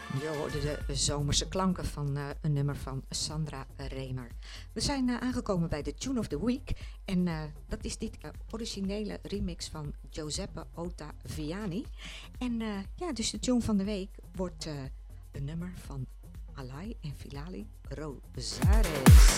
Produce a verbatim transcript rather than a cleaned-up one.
Je hoorde de zomerse klanken van uh, een nummer van Sandra Remer. We zijn uh, aangekomen bij de Tune of the Week. En uh, dat is dit uh, originele remix van Giuseppe Ottaviani. En uh, ja, dus de tune van de week wordt uh, een nummer van Alai en Filali Rosares.